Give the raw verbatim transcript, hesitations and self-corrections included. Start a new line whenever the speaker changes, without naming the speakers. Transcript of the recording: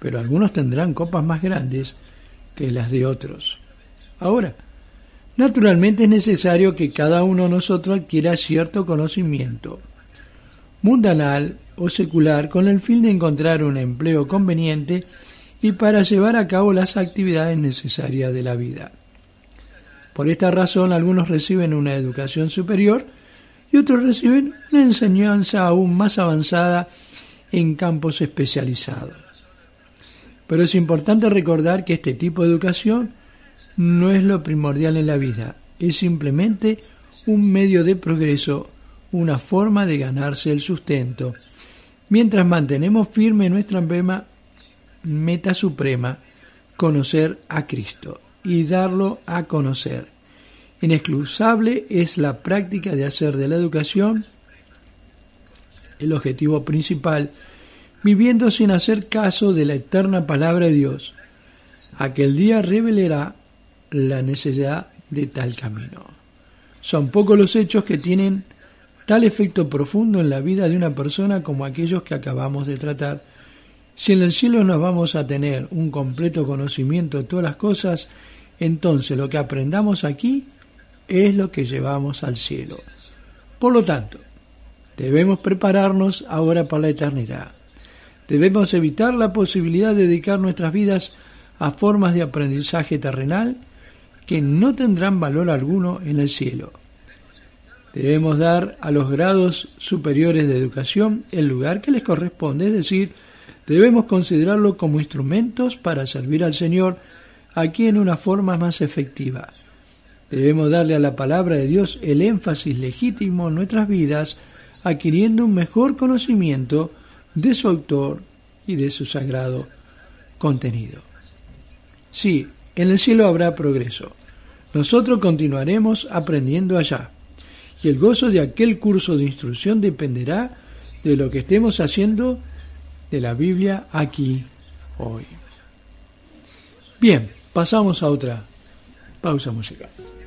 pero algunos tendrán copas más grandes que las de otros. Ahora, naturalmente es necesario que cada uno de nosotros adquiera cierto conocimiento mundanal o secular con el fin de encontrar un empleo conveniente y para llevar a cabo las actividades necesarias de la vida. Por esta razón, algunos reciben una educación superior y otros reciben una enseñanza aún más avanzada en campos especializados. Pero es importante recordar que este tipo de educación no es lo primordial en la vida, es simplemente un medio de progreso, una forma de ganarse el sustento, mientras mantenemos firme nuestra meta suprema, conocer a Cristo y darlo a conocer. Inexcusable es la práctica de hacer de la educación el objetivo principal, viviendo sin hacer caso de la eterna palabra de Dios. Aquel día revelará la necesidad de tal camino. Son pocos los hechos que tienen tal efecto profundo en la vida de una persona como aquellos que acabamos de tratar. Si en el cielo nos vamos a tener un completo conocimiento de todas las cosas, entonces lo que aprendamos aquí es lo que llevamos al cielo. Por lo tanto, debemos prepararnos ahora para la eternidad. Debemos evitar la posibilidad de dedicar nuestras vidas a formas de aprendizaje terrenal que no tendrán valor alguno en el cielo. Debemos dar a los grados superiores de educación el lugar que les corresponde, es decir, debemos considerarlo como instrumentos para servir al Señor aquí en una forma más efectiva. Debemos darle a la palabra de Dios el énfasis legítimo en nuestras vidas, adquiriendo un mejor conocimiento de su autor y de su sagrado contenido. Sí, en el cielo habrá progreso. Nosotros continuaremos aprendiendo allá. Y el gozo de aquel curso de instrucción dependerá de lo que estemos haciendo de la Biblia aquí hoy. Bien, pasamos a otra pausa musical.